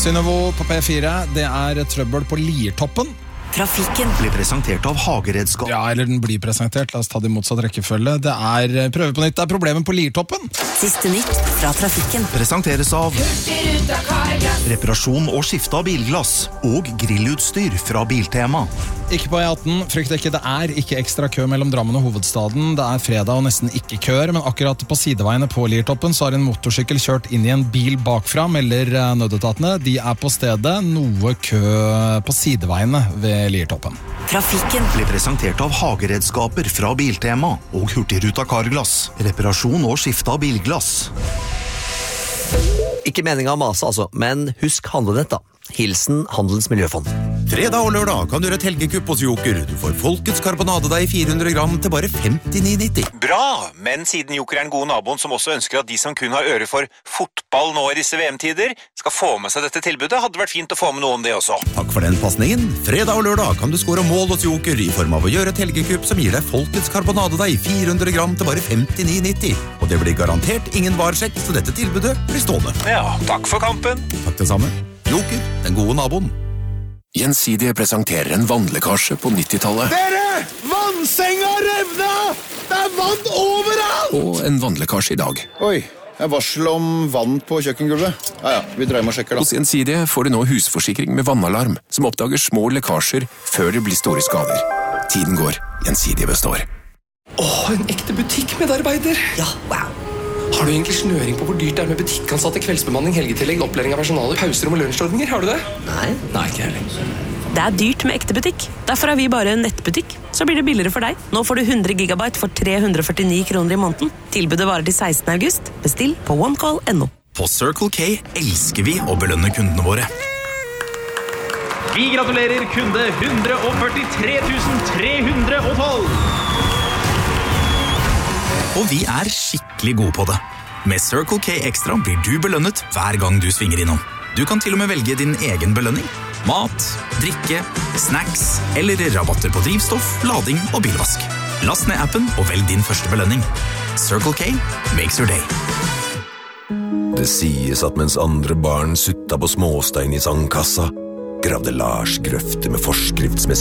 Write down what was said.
Synnøvo på P4, det trøbbel på Liertoppen. Trafikken blir presentert av Hageredskap. Ja, eller den blir presentert, la oss ta det i motsatt rekkefølge. Det prøve på nytt, det problemet på Liertoppen. Siste nytt fra trafikken Presenteres av reparasjon og skifte av bilglass og grillutstyr fra Biltema. Ikke på E18, frykt ikke, det ikke ekstra kø mellom Drammen og hovedstaden. Det fredag og nesten ikke køer, men akkurat på sideveiene på Liertoppen så har en motorsykkel kjørt inn i en bil bakfra, melder nødetatene. De på stedet, noe kø på sideveiene ved Liertoppen. Trafikken blir presentert av Hageredskaper fra Biltema og Hurtigruta Carglass. Reparasjon og skifte av bilglass. Ikke meningen å mase altså, men husk handlenett da. Hilsen Handelens Miljøfond. Fredag og lørdag kan du gjøre et helgekupp hos Joker. Du får Folkets karbonadedeig 400 gram til bare 59,90. Bra, men siden Joker den gode naboen som også ønsker at de som kun har øre for fotball nå i disse VM-tider, skal få med seg dette tilbudet, hadde det vært fint å få med noe om det også. Takk for den passningen. Fredag og lørdag kan du skåre mål hos Joker i form av å gjøre et helgekupp som gir deg Folkets karbonadedeig 400 gram til bare 59,90. Og det blir garantert ingen varsjekk, så dette tilbudet blir stående. Ja, takk for kampen. Takk det samme. Joker, den gode naboen. Gjensidige presenterer en vannlekkasje på 90-tallet. Dere! Vannsenga revna! Det vann overalt! Og en vannlekkasje i dag. Oi, varsel om vann på kjøkkengulvet. Ja, vi dreier med og sjekker da. Hos Gjensidige får du nå husforsikring med vannalarm, som oppdager små lekkasjer før det blir store skader. Tiden går, Gjensidige består. En ekte butikkmedarbeider! Ja, wow. Har du egentlig snøring på hvor dyrt det med butikkansatte, kveldsbemanning, helgetillegg, opplæring av personale, pauser og lønnsordninger? Har du det? Nei, ikke heller. Det dyrt med ekte butikk. Derfor vi bare en nettbutikk. Så blir det billigere for deg. Nå får du 100 gigabyte for 349 kroner i måneden. Tilbudet varer til 16. august. Bestill på onecall.no. På Circle K elsker vi å belønne kundene våre. Vi gratulerer kunde 143 312! Og vi skikkelig gode på det. Med Circle K Extra blir du belønnet hver gang du svinger innom. Du kan til og med velge din egen belønning. Mat, drikke, snacks eller rabatter på drivstoff, lading og bilvask. Last ned appen og velg din første belønning. Circle K makes your day. Det sies at mens andre barn sutta på småstein i sandkassa, gravde Lars grøfter med forskriftsmessig